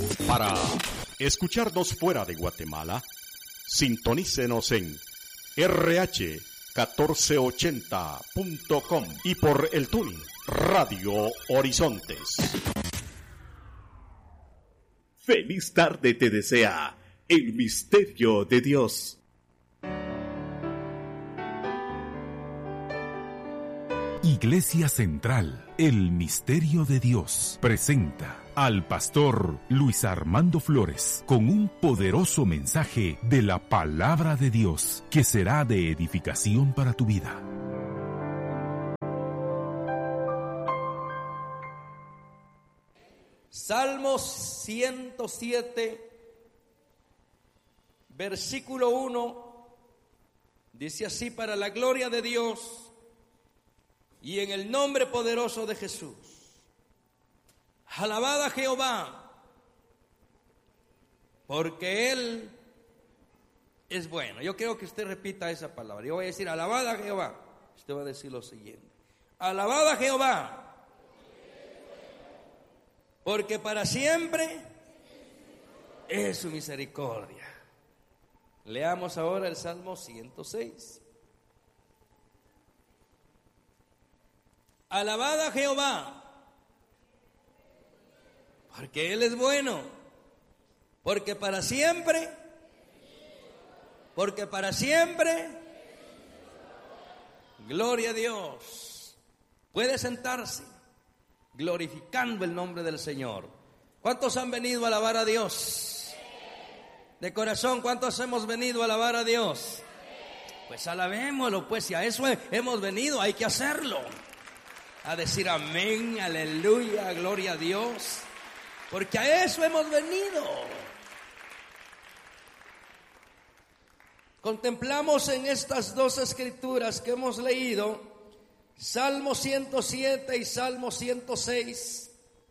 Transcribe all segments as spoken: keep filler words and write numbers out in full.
Para escucharnos fuera de Guatemala, sintonícenos en erre hache catorce ochenta punto com y por el tuning Radio Horizontes. Feliz tarde te desea el misterio de Dios. Iglesia Central, el misterio de Dios, presenta al pastor Luis Armando Flores con un poderoso mensaje de la palabra de Dios que será de edificación para tu vida. Salmos ciento siete, versículo uno, dice así: para la gloria de Dios y en el nombre poderoso de Jesús, alabad a Jehová, porque Él es bueno. Yo quiero que usted repita esa palabra. Yo voy a decir alabad a Jehová. Usted va a decir lo siguiente: alabad a Jehová, porque para siempre es su misericordia. Leamos ahora el Salmo ciento seis. Alabad a Jehová, porque Él es bueno, porque para siempre, porque para siempre, gloria a Dios. Puede sentarse, glorificando el nombre del Señor. ¿Cuántos han venido a alabar a Dios? De corazón, ¿cuántos hemos venido a alabar a Dios? Pues alabémoslo, pues si a eso hemos venido, hay que hacerlo. A decir amén, aleluya, gloria a Dios, porque a eso hemos venido. Contemplamos en estas dos escrituras que hemos leído, Salmo ciento siete y Salmo ciento seis,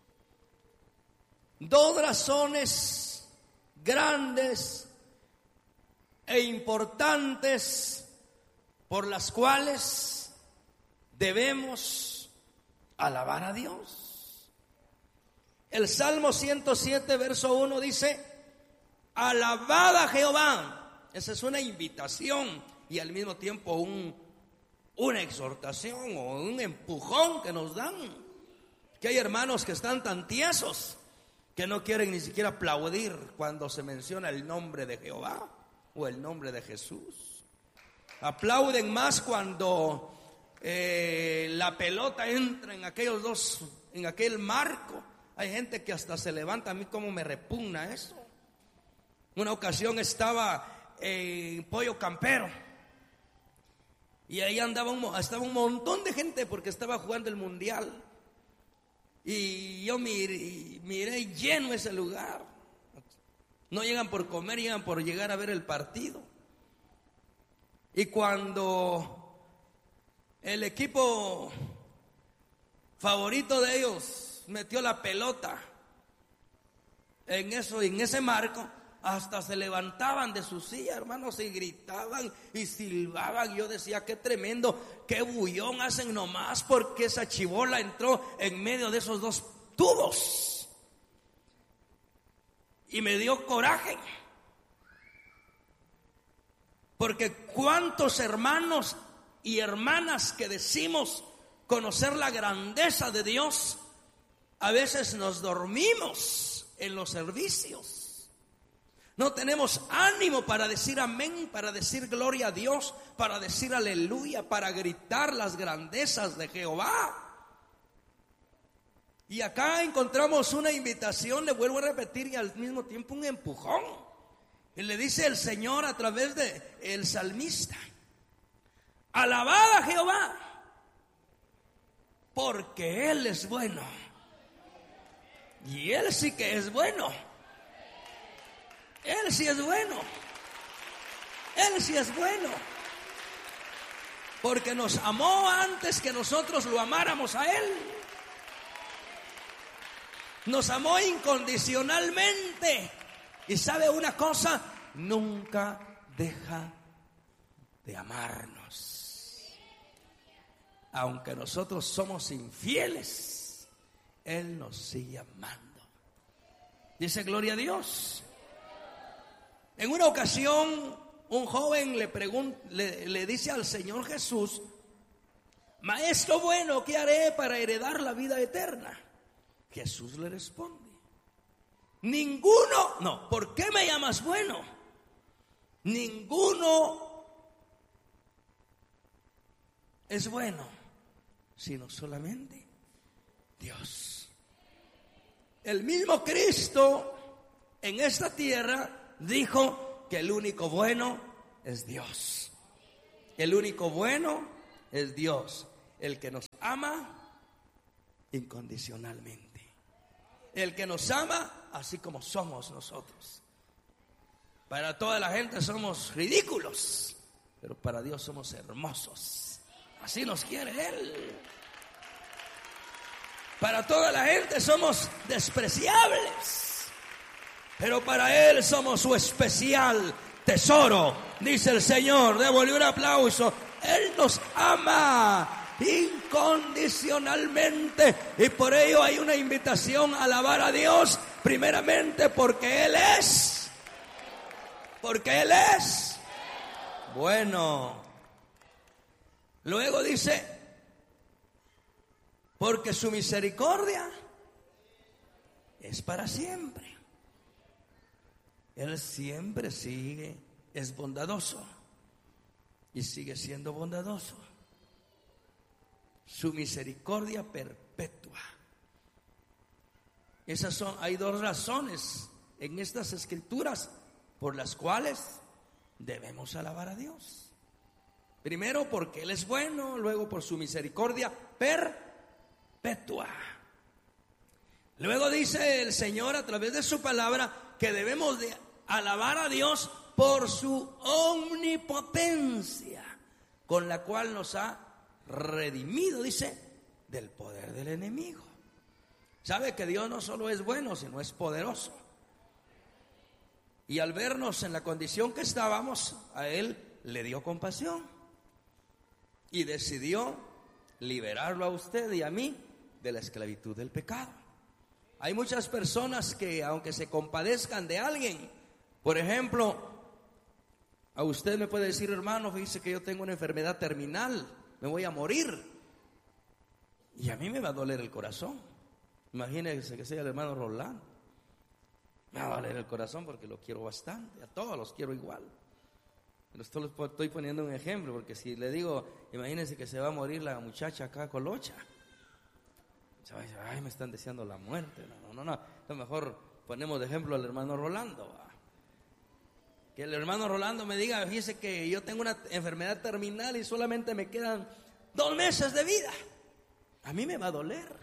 dos razones grandes e importantes por las cuales debemos alabar a Dios. El Salmo ciento siete, verso uno dice: alabad a Jehová. Esa es una invitación y al mismo tiempo un, una exhortación o un empujón que nos dan. Que hay hermanos que están tan tiesos que no quieren ni siquiera aplaudir cuando se menciona el nombre de Jehová o el nombre de Jesús. Aplauden más cuando Eh, la pelota entra en aquellos dos, en aquel marco. Hay gente que hasta se levanta. A mí como me repugna eso. Una ocasión estaba en eh, Pollo Campero y ahí andaba un, estaba un montón de gente porque estaba jugando el mundial. Y yo miré, miré lleno ese lugar. No llegan por comer, llegan por llegar a ver el partido. Y cuando el equipo favorito de ellos metió la pelota en eso, en ese marco, hasta se levantaban de su silla, hermanos, y gritaban y silbaban. Yo decía, qué tremendo, qué bullón hacen nomás porque esa chibola entró en medio de esos dos tubos. Y me dio coraje, porque cuántos hermanos y hermanas que decimos conocer la grandeza de Dios, a veces nos dormimos en los servicios. No tenemos ánimo para decir amén, para decir gloria a Dios, para decir aleluya, para gritar las grandezas de Jehová. Y acá encontramos una invitación, le vuelvo a repetir, y al mismo tiempo un empujón. Y le dice el Señor a través de el salmista: alabad a Jehová, porque Él es bueno. Y Él sí que es bueno. Él sí es bueno. Él sí es bueno. Porque nos amó antes que nosotros lo amáramos a Él. Nos amó incondicionalmente. Y sabe una cosa, nunca deja de amarnos. Aunque nosotros somos infieles, Él nos sigue amando. Dice gloria a Dios. En una ocasión, un joven le, pregun- le, le dice al Señor Jesús: Maestro bueno, ¿qué haré para heredar la vida eterna? Jesús le responde: ninguno, no, ¿por qué me llamas bueno? Ninguno es bueno, sino solamente Dios. El mismo Cristo en esta tierra dijo que el único bueno es Dios. El único bueno es Dios, el que nos ama incondicionalmente, el que nos ama así como somos nosotros. Para toda la gente somos ridículos, pero para Dios somos hermosos. Así nos quiere Él. Para toda la gente somos despreciables, pero para Él somos su especial tesoro. Dice el Señor, démosle un aplauso. Él nos ama incondicionalmente y por ello hay una invitación a alabar a Dios, primeramente porque Él es, porque Él es bueno. Luego dice, porque su misericordia es para siempre. Él siempre sigue, es bondadoso y sigue siendo bondadoso. Su misericordia perpetua. Esas son, hay dos razones en estas escrituras por las cuales debemos alabar a Dios. Primero porque Él es bueno, luego por su misericordia perpetua. Luego dice el Señor a través de su palabra que debemos de alabar a Dios por su omnipotencia, con la cual nos ha redimido, dice, del poder del enemigo. Sabe que Dios no solo es bueno, sino es poderoso. Y al vernos en la condición que estábamos, a Él le dio compasión y decidió liberarlo a usted y a mí de la esclavitud del pecado. Hay muchas personas que, aunque se compadezcan de alguien, por ejemplo, a usted me puede decir: hermano, fíjese que yo tengo una enfermedad terminal, me voy a morir, y a mí me va a doler el corazón. Imagínese que sea el hermano Rolando, me va a doler el corazón porque lo quiero bastante, a todos los quiero igual. Pero esto lo estoy poniendo un ejemplo, porque si le digo, imagínense que se va a morir la muchacha acá Colocha, se va a decir: ay, me están deseando la muerte. No, no, no, no. Entonces mejor ponemos de ejemplo al hermano Rolando, ¿va? Que el hermano Rolando me diga: fíjese que yo tengo una enfermedad terminal y solamente me quedan dos meses de vida. A mí me va a doler.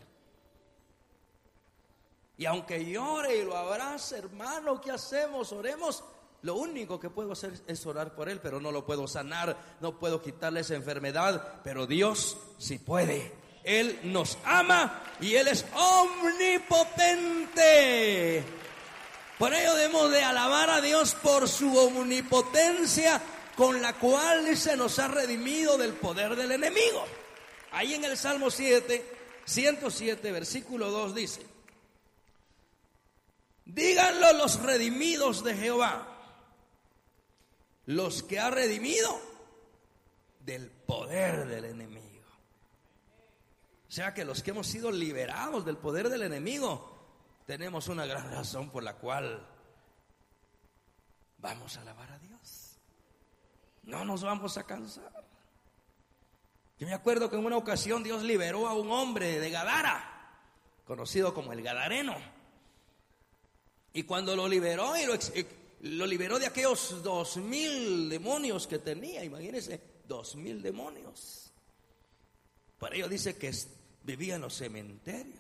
Y aunque llore y lo abrace, hermano, ¿qué hacemos? Oremos. Lo único que puedo hacer es orar por él, pero no lo puedo sanar, no puedo quitarle esa enfermedad, pero Dios sí puede. Él nos ama y Él es omnipotente. Por ello debemos de alabar a Dios por su omnipotencia, con la cual se nos ha redimido del poder del enemigo. Ahí en el Salmo siete, ciento siete, versículo dos dice: díganlo los redimidos de Jehová, los que ha redimido del poder del enemigo. O sea que los que hemos sido liberados del poder del enemigo, tenemos una gran razón por la cual vamos a alabar a Dios. No nos vamos a cansar. Yo me acuerdo que en una ocasión Dios liberó a un hombre de Gadara, conocido como el Gadareno. Y cuando lo liberó, y lo, lo liberó de aquellos dos mil demonios que tenía, imagínense, dos mil demonios. Por ello dice que vivía en los cementerios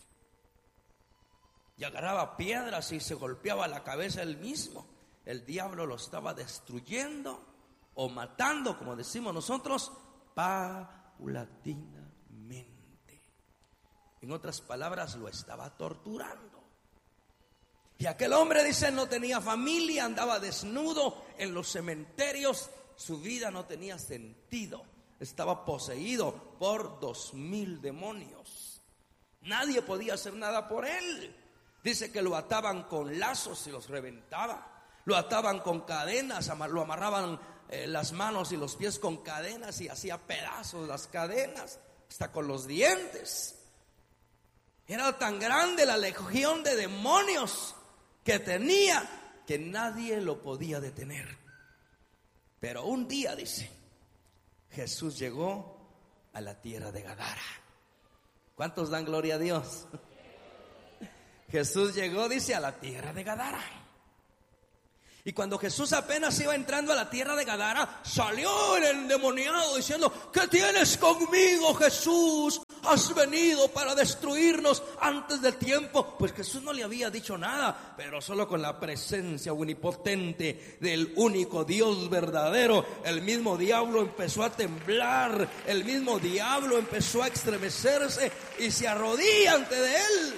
y agarraba piedras y se golpeaba la cabeza él mismo. El diablo lo estaba destruyendo o matando, como decimos nosotros, paulatinamente. En otras palabras, lo estaba torturando. Y aquel hombre, dice, no tenía familia, andaba desnudo en los cementerios, su vida no tenía sentido, estaba poseído por dos mil demonios. Nadie podía hacer nada por él. Dice que lo ataban con lazos y los reventaba. Lo ataban con cadenas, lo amarraban eh, las manos y los pies con cadenas y hacía pedazos las cadenas, hasta con los dientes. Era tan grande la legión de demonios que tenía que nadie lo podía detener. Pero un día, dice, Jesús llegó a la tierra de Gadara. ¿Cuántos dan gloria a Dios? Jesús llegó, dice, a la tierra de Gadara. Y cuando Jesús apenas iba entrando a la tierra de Gadara, salió el endemoniado diciendo: ¿qué tienes conmigo, Jesús? ¿Has venido para destruirnos antes del tiempo? Pues Jesús no le había dicho nada, pero solo con la presencia omnipotente del único Dios verdadero, el mismo diablo empezó a temblar, el mismo diablo empezó a estremecerse y se arrodilla ante de él.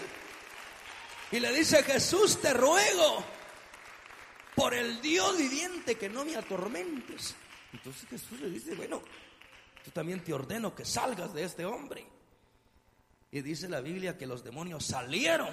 Y le dice: Jesús, te ruego por el Dios viviente que no me atormentes. Entonces Jesús le dice: bueno, yo también te ordeno que salgas de este hombre. Y dice la Biblia que los demonios salieron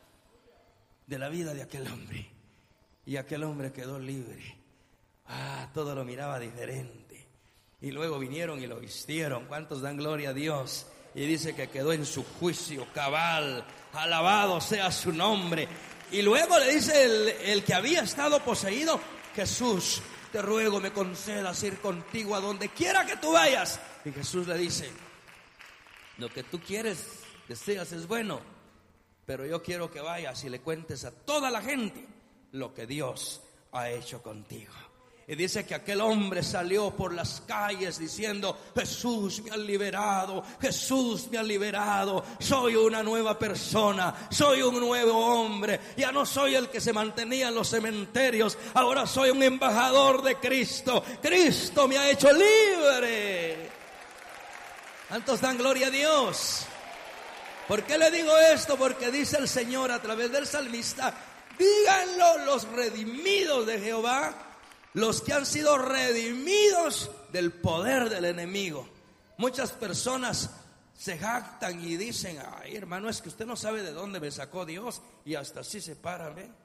de la vida de aquel hombre, y aquel hombre quedó libre. Ah, todo lo miraba diferente. Y luego vinieron y lo vistieron. ¿Cuántos dan gloria a Dios? Y dice que quedó en su juicio cabal. Alabado sea su nombre. Y luego le dice el, el que había estado poseído: Jesús, te ruego me concedas ir contigo a donde quiera que tú vayas. Y Jesús le dice: lo que tú quieres, deseas es bueno, pero yo quiero que vayas y le cuentes a toda la gente lo que Dios ha hecho contigo. Y dice que aquel hombre salió por las calles diciendo: Jesús me ha liberado, Jesús me ha liberado, soy una nueva persona, soy un nuevo hombre, ya no soy el que se mantenía en los cementerios, ahora soy un embajador de Cristo, Cristo me ha hecho libre. ¿Cuántos dan gloria a Dios? ¿Por qué le digo esto? Porque dice el Señor a través del salmista: díganlo los redimidos de Jehová, los que han sido redimidos del poder del enemigo. Muchas personas se jactan y dicen: ay, hermano, es que usted no sabe de dónde me sacó Dios, y hasta así se paran, ¿eh?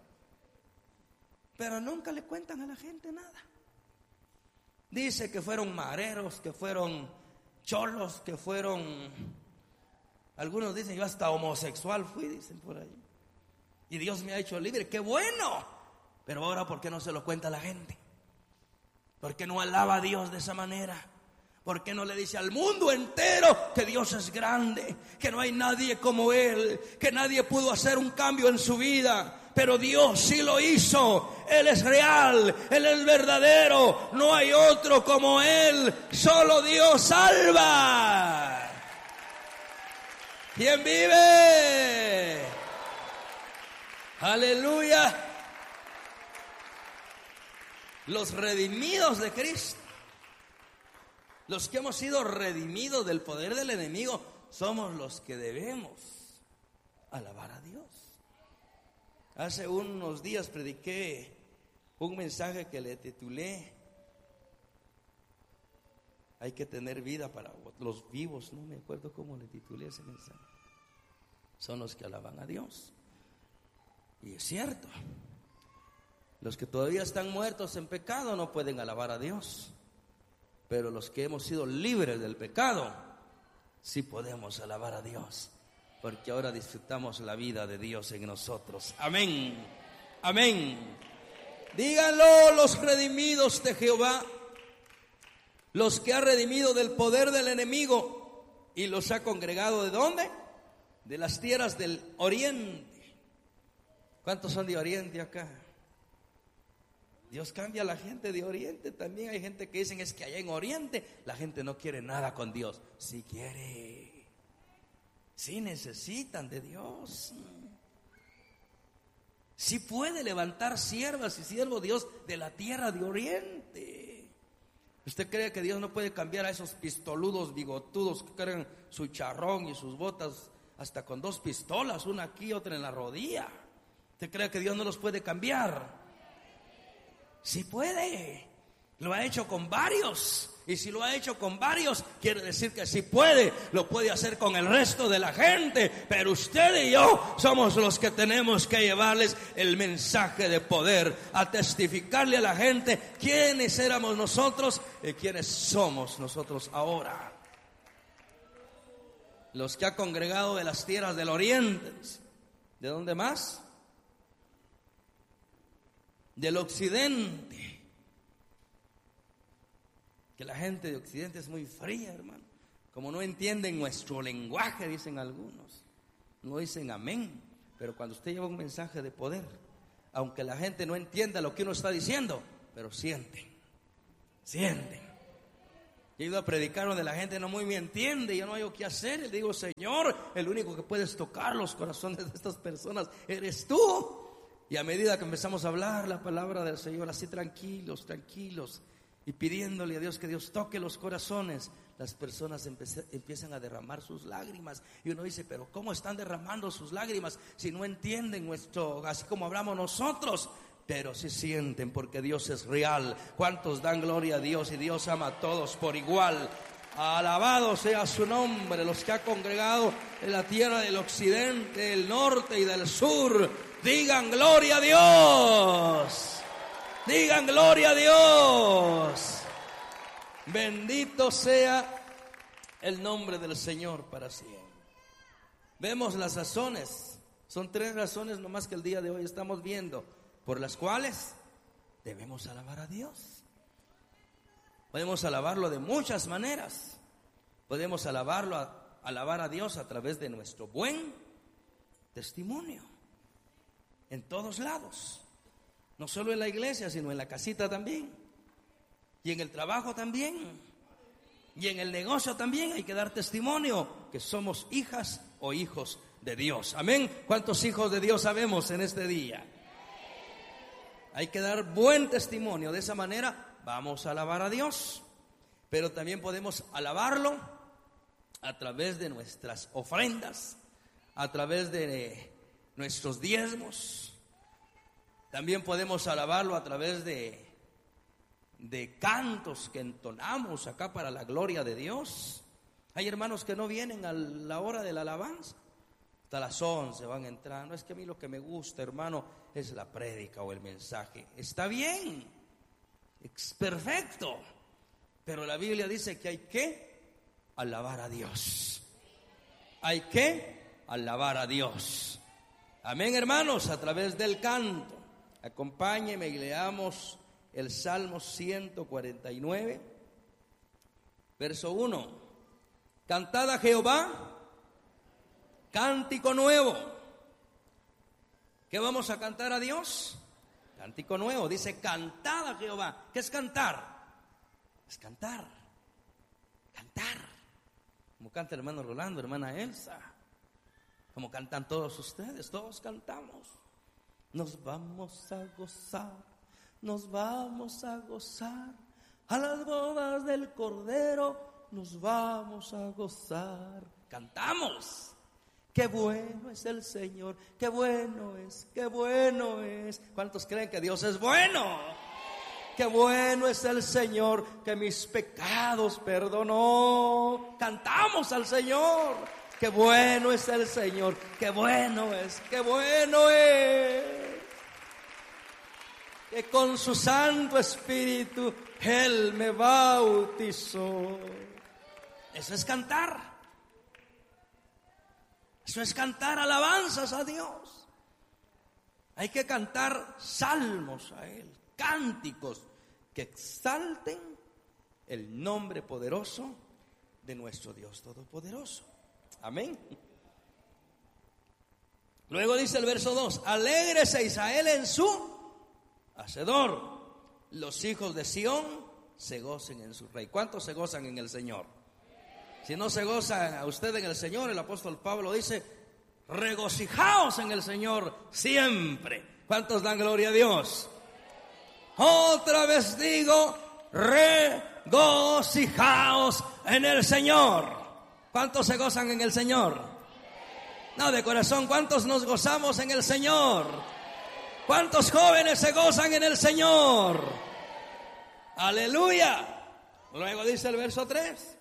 Pero nunca le cuentan a la gente nada. Dice que fueron mareros, que fueron cholos, que fueron, algunos dicen yo hasta homosexual fui, dicen por ahí, y Dios me ha hecho libre. ¡Qué bueno! Pero ahora, ¿por qué no se lo cuenta a la gente? ¿Por qué no alaba a Dios de esa manera? ¿Por qué no le dice al mundo entero que Dios es grande, que no hay nadie como Él, que nadie pudo hacer un cambio en su vida, pero Dios sí lo hizo? Él es real, Él es verdadero, no hay otro como Él, solo Dios salva. ¿Quién vive? Aleluya. Los redimidos de Cristo, los que hemos sido redimidos del poder del enemigo, somos los que debemos alabar a Dios. Hace unos días prediqué un mensaje que le titulé: hay que tener vida para los vivos. No me acuerdo cómo le titulé ese mensaje. Son los que alaban a Dios. Y es cierto, los que todavía están muertos en pecado no pueden alabar a Dios, pero los que hemos sido libres del pecado sí podemos alabar a Dios, porque ahora disfrutamos la vida de Dios en nosotros. Amén, amén. Díganlo los redimidos de Jehová, los que ha redimido del poder del enemigo y los ha congregado. ¿De dónde? De las tierras del oriente. ¿Cuántos son de oriente acá? Dios cambia a la gente de oriente. También hay gente que dicen: es que allá en oriente la gente no quiere nada con Dios. Sí quiere, sí necesitan de Dios, sí puede levantar siervas y siervos Dios de la tierra de oriente. ¿Usted cree que Dios no puede cambiar a esos pistoludos bigotudos que cargan su charrón y sus botas hasta con dos pistolas, una aquí, otra en la rodilla? ¿Usted cree que Dios no los puede cambiar? Sí puede, lo ha hecho con varios. Y si lo ha hecho con varios, quiere decir que si puede, lo puede hacer con el resto de la gente. Pero usted y yo somos los que tenemos que llevarles el mensaje de poder, a testificarle a la gente quiénes éramos nosotros y quiénes somos nosotros ahora. Los que ha congregado de las tierras del oriente, ¿de dónde más? Del occidente. Que la gente de occidente es muy fría, hermano. Como no entienden nuestro lenguaje, dicen algunos. No dicen amén. Pero cuando usted lleva un mensaje de poder, aunque la gente no entienda lo que uno está diciendo, pero sienten, sienten. Yo he ido a predicar donde la gente no muy me entiende, yo no hay qué hacer. Le digo, Señor, el único que puedes tocar los corazones de estas personas eres tú. Y a medida que empezamos a hablar la palabra del Señor, así tranquilos, tranquilos, y pidiéndole a Dios que Dios toque los corazones, las personas empiezan a derramar sus lágrimas. Y uno dice, pero ¿cómo están derramando sus lágrimas si no entienden nuestro, así como hablamos nosotros? Pero sí sienten, porque Dios es real. ¿Cuántos dan gloria a Dios? Y Dios ama a todos por igual. Alabado sea su nombre. Los que ha congregado en la tierra del occidente, del norte y del sur, digan gloria a Dios. Digan gloria a Dios. Bendito sea el nombre del Señor para siempre. Vemos las razones. Son tres razones nomás que el día de hoy estamos viendo, por las cuales debemos alabar a Dios. Podemos alabarlo de muchas maneras. Podemos alabarlo a, alabar a Dios a través de nuestro buen testimonio en todos lados. No solo en la iglesia, sino en la casita también. Y en el trabajo también. Y en el negocio también hay que dar testimonio que somos hijas o hijos de Dios. Amén. ¿Cuántos hijos de Dios sabemos en este día? Hay que dar buen testimonio. De esa manera vamos a alabar a Dios. Pero también podemos alabarlo a través de nuestras ofrendas, a través de nuestros diezmos. También podemos alabarlo a través de, de cantos que entonamos acá para la gloria de Dios. Hay hermanos que no vienen a la hora de la alabanza. Hasta las once van entrando. Es que a mí lo que me gusta, hermano, es la prédica o el mensaje. Está bien, es perfecto. Pero la Biblia dice que hay que alabar a Dios. Hay que alabar a Dios. Amén, hermanos, a través del canto. Acompáñeme y leamos el Salmo ciento cuarenta y nueve, verso uno. Cantad a Jehová cántico nuevo. ¿Qué vamos a cantar a Dios? Cántico nuevo. Dice, cantad a Jehová. ¿Qué es cantar? Es cantar. Cantar. Como canta el hermano Rolando, hermana Elsa. Como cantan todos ustedes. Todos cantamos. Nos vamos a gozar, nos vamos a gozar, a las bodas del Cordero nos vamos a gozar. Cantamos. Qué bueno es el Señor, qué bueno es, qué bueno es. ¿Cuántos creen que Dios es bueno? Qué bueno es el Señor, que mis pecados perdonó. Cantamos al Señor. Qué bueno es el Señor, qué bueno es, qué bueno es. Que con su Santo Espíritu Él me bautizó. Eso es cantar. Eso es cantar alabanzas a Dios. Hay que cantar salmos a Él, cánticos que exalten el nombre poderoso de nuestro Dios Todopoderoso. Amén. Luego dice el verso dos: alégrese Israel en su Hacedor, los hijos de Sión se gocen en su Rey. ¿Cuántos se gozan en el Señor? Si no se gozan a usted en el Señor, el apóstol Pablo dice: regocijaos en el Señor siempre. ¿Cuántos dan gloria a Dios? Otra vez digo: regocijaos en el Señor. ¿Cuántos se gozan en el Señor? No, de corazón, ¿cuántos nos gozamos en el Señor? ¿Cuántos jóvenes se gozan en el Señor? Aleluya. Luego dice el verso tres.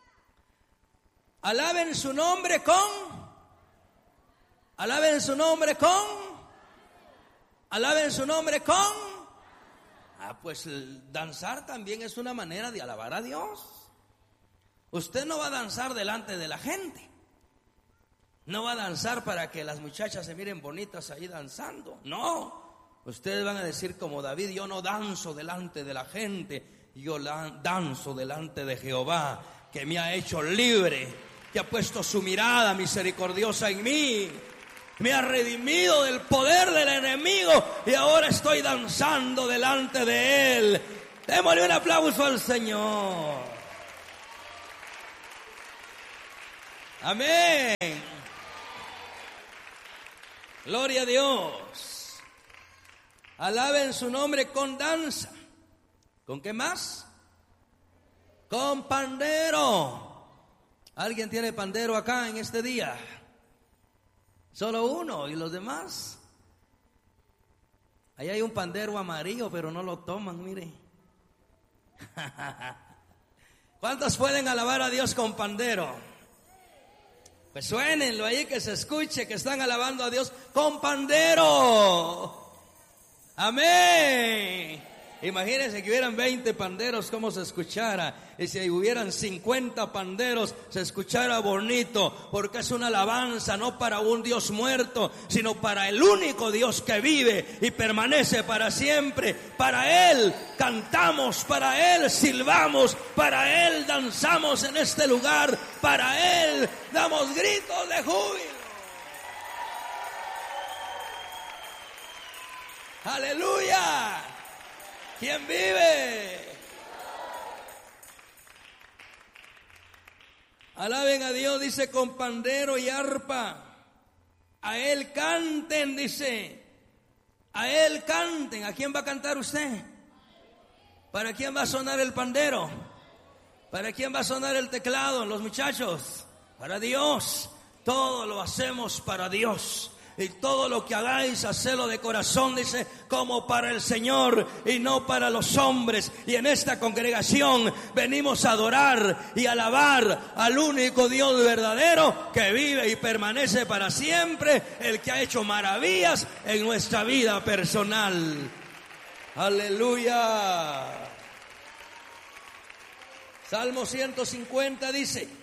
Alaben su nombre con. Alaben su nombre con. Alaben su nombre con. Ah, pues el danzar también es una manera de alabar a Dios. Usted no va a danzar delante de la gente. No va a danzar para que las muchachas se miren bonitas ahí danzando. No. Ustedes van a decir como David: yo no danzo delante de la gente, yo danzo delante de Jehová, que me ha hecho libre, que ha puesto su mirada misericordiosa en mí, me ha redimido del poder del enemigo y ahora estoy danzando delante de él. Démosle un aplauso al Señor. Amén. Gloria a Dios. Alaben su nombre con danza. ¿Con qué más? Con pandero. ¿Alguien tiene pandero acá en este día? Solo uno. ¿Y los demás? Ahí hay un pandero amarillo, pero no lo toman, mire. ¿Cuántos pueden alabar a Dios con pandero? Pues suénenlo ahí, que se escuche que están alabando a Dios con pandero. Amén. Imagínense que hubieran veinte panderos, cómo se escuchara. Y si hubieran cincuenta panderos, se escuchara bonito. Porque es una alabanza no para un Dios muerto, sino para el único Dios que vive y permanece para siempre. Para Él cantamos, para Él silbamos, para Él danzamos en este lugar, para Él damos gritos de júbilo. ¡Aleluya! ¿Quién vive? Alaben a Dios, dice, con pandero y arpa. A Él canten, dice. A Él canten. ¿A quién va a cantar usted? ¿Para quién va a sonar el pandero? ¿Para quién va a sonar el teclado, los muchachos? Para Dios. Todo lo hacemos para Dios. Y todo lo que hagáis, hacedlo de corazón, dice, como para el Señor y no para los hombres. Y en esta congregación venimos a adorar y alabar al único Dios verdadero que vive y permanece para siempre, el que ha hecho maravillas en nuestra vida personal. Aleluya. Salmo ciento cincuenta dice,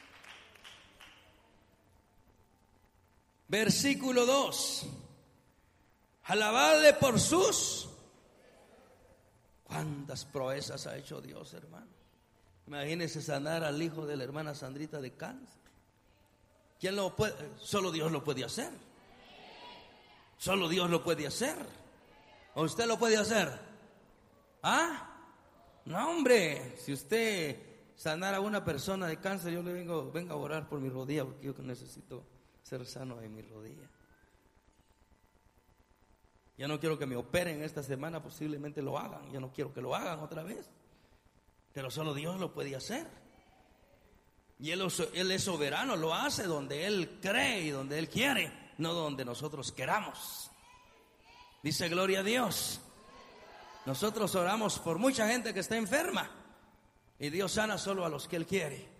versículo dos, alabadle por sus. ¿Cuántas proezas ha hecho Dios, hermano? Imagínese sanar al hijo de la hermana Sandrita de cáncer. ¿Quién lo puede? Solo Dios lo puede hacer. Solo Dios lo puede hacer. ¿O usted lo puede hacer? ¿Ah? No, hombre. Si usted sanara a una persona de cáncer, yo le vengo, vengo a orar por mi rodilla, porque yo necesito ser sano en mi rodilla. Ya no quiero que me operen esta semana, posiblemente lo hagan. Ya no quiero que lo hagan otra vez. Pero solo Dios lo puede hacer. Y Él, él es soberano, lo hace donde Él cree y donde Él quiere, no donde nosotros queramos. Dice gloria a Dios. Nosotros oramos por mucha gente que está enferma y Dios sana solo a los que Él quiere.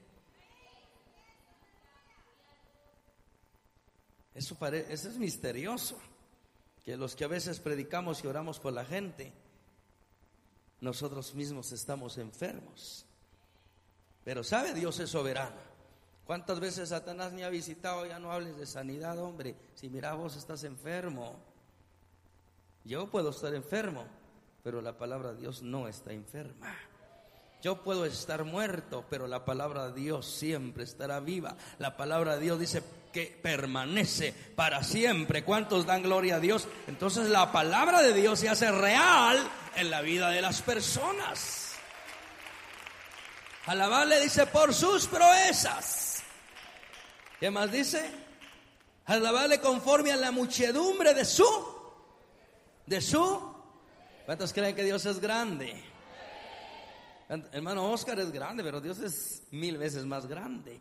Eso, parece, eso es misterioso, que los que a veces predicamos y oramos por la gente, nosotros mismos estamos enfermos. Pero sabe, Dios es soberano. ¿Cuántas veces Satanás me ha visitado? Ya no hables de sanidad, hombre. Si mira, vos estás enfermo. Yo puedo estar enfermo, pero la palabra de Dios no está enferma. Yo puedo estar muerto, pero la palabra de Dios siempre estará viva. La palabra de Dios dice que permanece para siempre. ¿Cuántos dan gloria a Dios? Entonces la palabra de Dios se hace real en la vida de las personas. Alabarle, dice, por sus proezas. ¿Qué más dice? Alabarle conforme a la muchedumbre de su de su ¿cuántos creen que Dios es grande? Hermano Oscar es grande, pero Dios es mil veces más grande.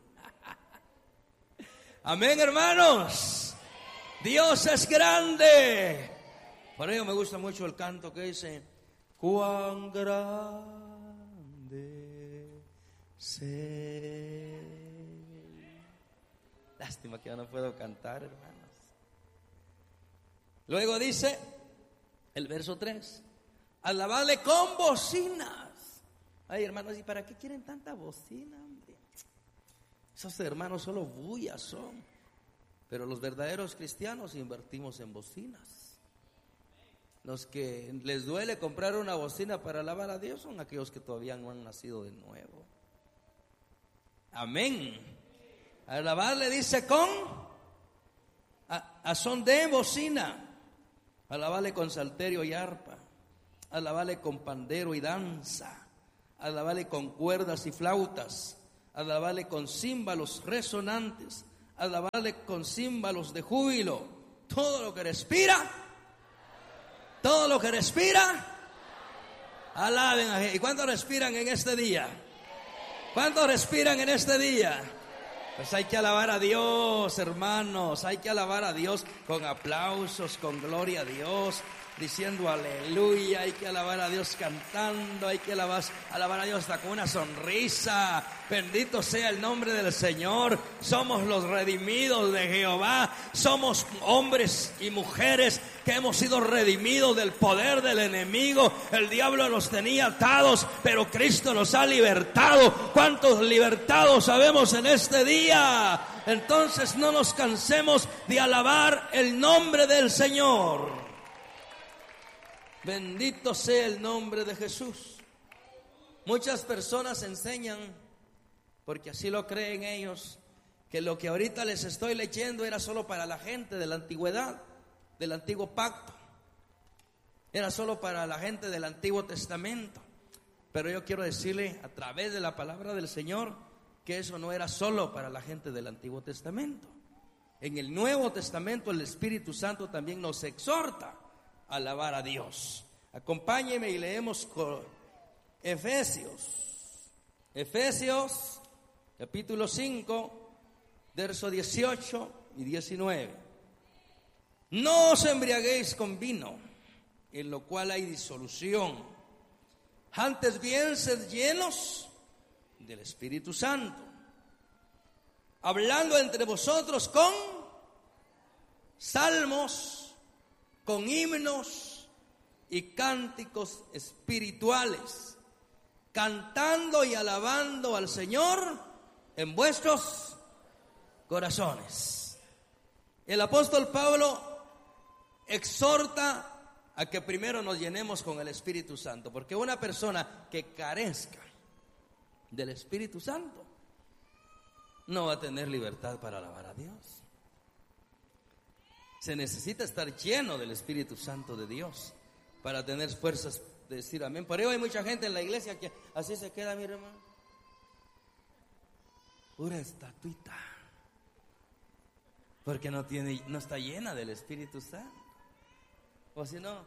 Amén, hermanos. Dios es grande. Por ello me gusta mucho el canto que dice: cuán grande sé. Lástima que yo no puedo cantar, hermanos. Luego dice el verso tres: alabadle con bocinas. Ay, hermanos, ¿y para qué quieren tanta bocina, hombre? Esos hermanos solo bullas son. Pero los verdaderos cristianos invertimos en bocinas. Los que les duele comprar una bocina para alabar a Dios son aquellos que todavía no han nacido de nuevo. Amén. Alabarle dice con a, a son de bocina. Alabarle con salterio y arpa. Alabarle con pandero y danza. Alabarle con cuerdas y flautas. Alabarle con címbalos resonantes. Alabarle con címbalos de júbilo. Todo lo que respira, todo lo que respira, alaben a Jehová. ¿Y cuántos respiran en este día? ¿Cuántos respiran en este día? Pues hay que alabar a Dios, hermanos. Hay que alabar a Dios con aplausos, con gloria a Dios, diciendo aleluya. Hay que alabar a Dios cantando. Hay que alabar, alabar a Dios hasta con una sonrisa. Bendito sea el nombre del Señor. Somos los redimidos de Jehová. Somos hombres y mujeres que hemos sido redimidos del poder del enemigo. El diablo nos tenía atados, pero Cristo nos ha libertado. ¿Cuántos libertados sabemos en este día? Entonces no nos cansemos de alabar el nombre del Señor. Bendito sea el nombre de Jesús. Muchas personas enseñan, porque así lo creen ellos, que lo que ahorita les estoy leyendo era solo para la gente de la antigüedad, del antiguo pacto. Era solo para la gente del Antiguo Testamento. Pero yo quiero decirle a través de la palabra del Señor que eso no era solo para la gente del Antiguo Testamento. En el Nuevo Testamento el Espíritu Santo también nos exhorta a alabar a Dios. Acompáñeme y leemos Efesios. Efesios capítulo cinco, verso dieciocho y diecinueve. No os embriaguéis con vino, en lo cual hay disolución. Antes bien, sed llenos del Espíritu Santo, hablando entre vosotros con salmos, con himnos y cánticos espirituales, cantando y alabando al Señor en vuestros corazones. El apóstol Pablo exhorta a que primero nos llenemos con el Espíritu Santo, porque una persona que carezca del Espíritu Santo no va a tener libertad para alabar a Dios. Se necesita estar lleno del Espíritu Santo de Dios para tener fuerzas de decir amén. Por ello hay mucha gente en la iglesia que así se queda, mi hermano, pura estatuita, porque no tiene, no está llena del Espíritu Santo. O si no,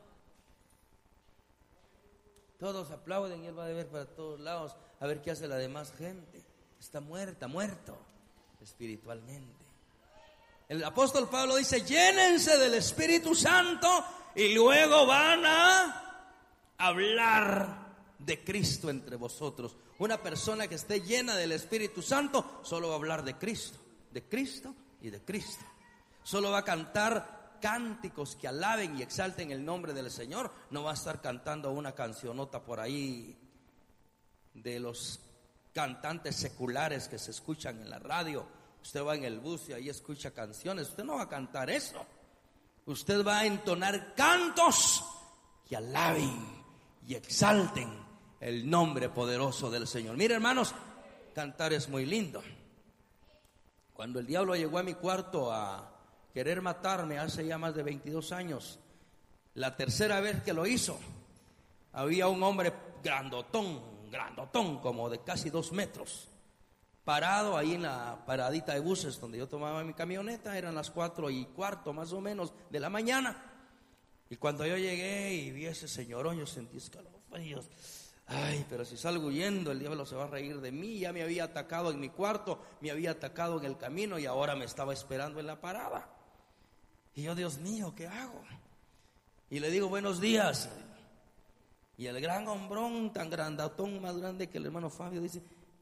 todos aplauden y él va a ver para todos lados a ver qué hace la demás gente. Está muerta, muerto espiritualmente. El apóstol Pablo dice: llénense del Espíritu Santo y luego van a hablar de Cristo entre vosotros. Una persona que esté llena del Espíritu Santo solo va a hablar de Cristo, de Cristo y de Cristo. Solo va a cantar cánticos que alaben y exalten el nombre del Señor. No va a estar cantando una cancionota por ahí de los cantantes seculares que se escuchan en la radio. Usted va en el bus y ahí escucha canciones. Usted no va a cantar eso. Usted va a entonar cantos que alaben y exalten el nombre poderoso del Señor. Mire, hermanos, cantar es muy lindo. Cuando el diablo llegó a mi cuarto a querer matarme hace ya más de veintidós años, la tercera vez que lo hizo, había un hombre grandotón, grandotón, como de casi dos metros, parado ahí en la paradita de buses donde yo tomaba mi camioneta. Eran las cuatro y cuarto más o menos de la mañana. Y cuando yo llegué y vi a ese señorón, yo sentí escalofríos. Ay, pero si salgo huyendo, el diablo se va a reír de mí. Ya me había atacado en mi cuarto, me había atacado en el camino y ahora me estaba esperando en la parada. Y yo, Dios mío, ¿qué hago? Y le digo: buenos días. Y el gran hombrón, tan grandotón, más grande que el hermano Fabio, dice: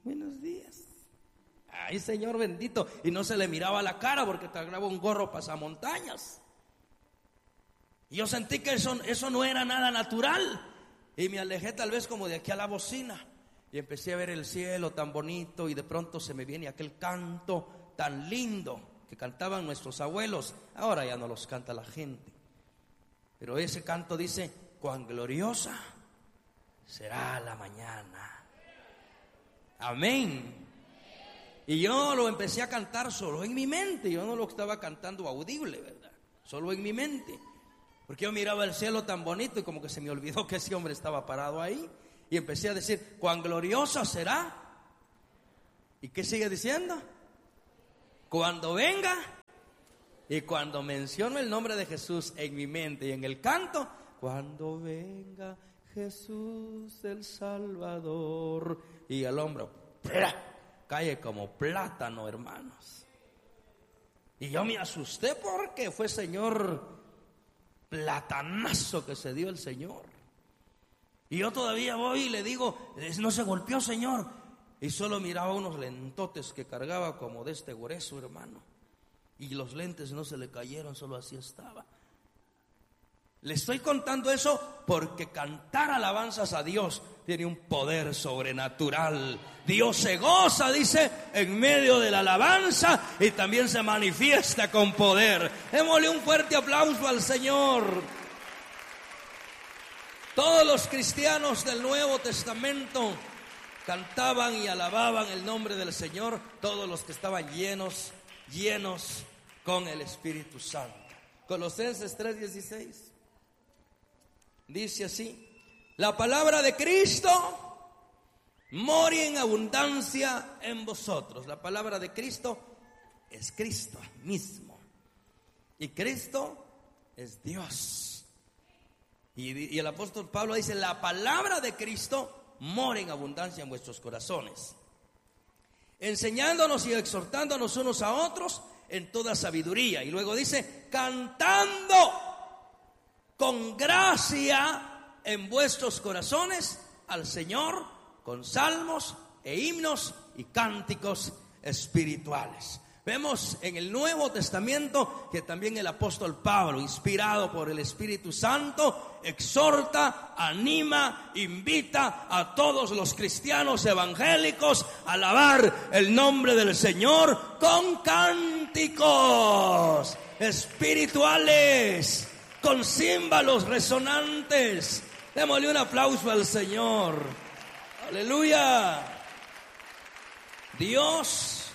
buenos días. Ay, Señor bendito. Y no se le miraba la cara porque cargaba un gorro pasamontañas. Y yo sentí que eso, eso no era nada natural. Y me alejé tal vez como de aquí a la bocina. Y empecé a ver el cielo tan bonito. Y de pronto se me viene aquel canto tan lindo que cantaban nuestros abuelos. Ahora ya no los canta la gente. Pero ese canto dice: cuán gloriosa será la mañana. Amén. Y yo lo empecé a cantar solo en mi mente. Yo no lo estaba cantando audible, ¿verdad? Solo en mi mente. Porque yo miraba el cielo tan bonito y como que se me olvidó que ese hombre estaba parado ahí. Y empecé a decir: cuán gloriosa será. ¿Y qué sigue diciendo? Cuando venga. Y cuando menciono el nombre de Jesús en mi mente y en el canto: cuando venga Jesús el Salvador. Y el hombro ¡plá! Cae como plátano, hermanos. Y yo me asusté porque fue Señor platanazo que se dio el Señor. Y yo todavía voy y le digo: no se golpeó, Señor. Y solo miraba unos lentotes que cargaba como de este grueso, hermano. Y los lentes no se le cayeron, solo así estaba. Le estoy contando eso porque cantar alabanzas a Dios tiene un poder sobrenatural. Dios se goza, dice, en medio de la alabanza, y también se manifiesta con poder. Démosle un fuerte aplauso al Señor. Todos los cristianos del Nuevo Testamento cantaban y alababan el nombre del Señor. Todos los que estaban llenos, llenos con el Espíritu Santo. Colosenses tres dieciséis. Dice así: la palabra de Cristo more en abundancia en vosotros. La palabra de Cristo es Cristo mismo. Y Cristo es Dios. Y, y el apóstol Pablo dice: la palabra de Cristo more en abundancia en vuestros corazones, enseñándonos y exhortándonos unos a otros en toda sabiduría. Y luego dice: cantando con gracia en vuestros corazones al Señor, con salmos e himnos y cánticos espirituales. Vemos en el Nuevo Testamento que también el apóstol Pablo, inspirado por el Espíritu Santo, exhorta, anima, invita a todos los cristianos evangélicos a alabar el nombre del Señor con cánticos espirituales, con címbalos resonantes. Démosle un aplauso al Señor. Aleluya. Dios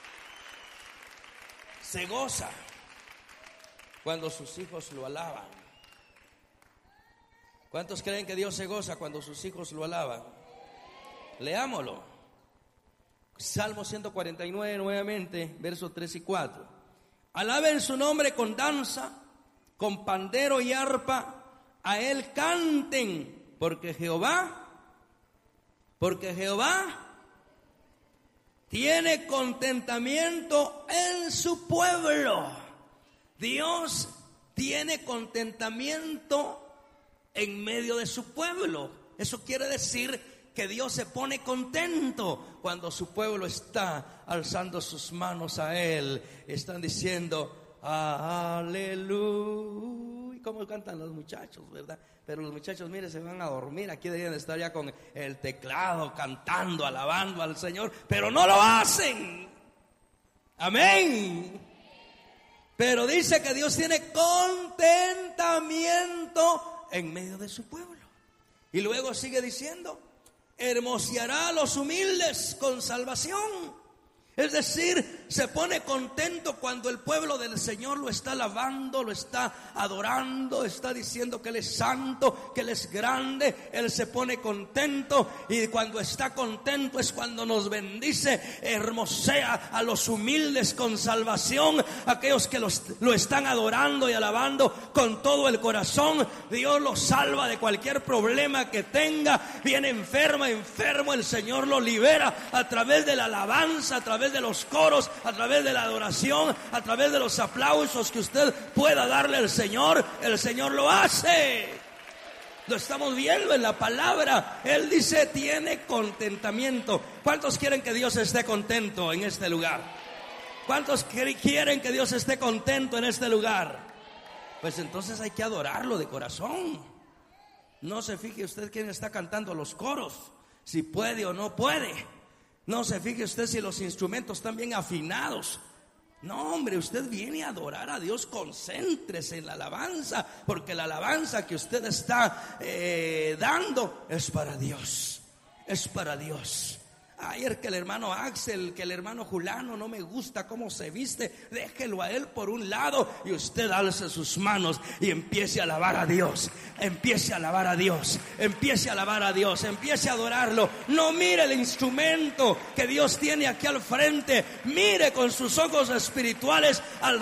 se goza cuando sus hijos lo alaban. ¿Cuántos creen que Dios se goza cuando sus hijos lo alaban? Leámoslo. Salmo ciento cuarenta y nueve nuevamente, versos tres y cuatro. Alaben su nombre con danza, con pandero y arpa, a él canten, porque Jehová, porque Jehová tiene contentamiento en su pueblo. Dios tiene contentamiento en medio de su pueblo. Eso quiere decir que Dios se pone contento cuando su pueblo está alzando sus manos a Él. Están diciendo aleluya. Como cantan los muchachos, ¿verdad? Pero los muchachos, mire, se van a dormir. Aquí deberían estar ya con el teclado, cantando, alabando al Señor, pero no lo hacen. Amén. Pero dice que Dios tiene contentamiento en medio de su pueblo. Y luego sigue diciendo: hermoseará a los humildes con salvación. Es decir, se pone contento cuando el pueblo del Señor lo está alabando, lo está adorando, está diciendo que Él es santo, que Él es grande. Él se pone contento, y cuando está contento es cuando nos bendice. Hermosea a los humildes con salvación, aquellos que los, lo están adorando y alabando con todo el corazón. Dios los salva de cualquier problema que tenga. Viene enferma, enfermo, el Señor lo libera a través de la alabanza, a través de los coros, a través de la adoración, a través de los aplausos que usted pueda darle al Señor. El Señor lo hace. Lo estamos viendo en la palabra. Él dice, tiene contentamiento. ¿Cuántos quieren que Dios esté contento en este lugar? ¿Cuántos quieren que Dios esté contento en este lugar? Pues entonces hay que adorarlo de corazón. No se fije usted quién está cantando los coros, si puede o no puede. No se fije usted si los instrumentos están bien afinados. No, hombre, usted viene a adorar a Dios. Concéntrese en la alabanza, porque la alabanza que usted está eh, dando es para Dios. Es para Dios. Ayer que el hermano Axel, que el hermano Julano no me gusta cómo se viste, déjelo a él por un lado y usted alce sus manos y empiece a alabar a Dios. Empiece a alabar a Dios. Empiece a alabar a Dios. Empiece a adorarlo. No mire el instrumento que Dios tiene aquí al frente. Mire con sus ojos espirituales al